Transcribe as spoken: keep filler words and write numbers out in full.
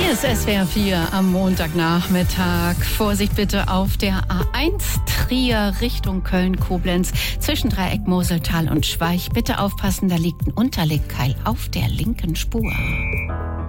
Hier ist S W R vier am Montagnachmittag. Vorsicht bitte auf der A eins Trier Richtung Köln-Koblenz zwischen Dreieck Moseltal und Schweich. Bitte aufpassen, da liegt ein Unterlegkeil auf der linken Spur.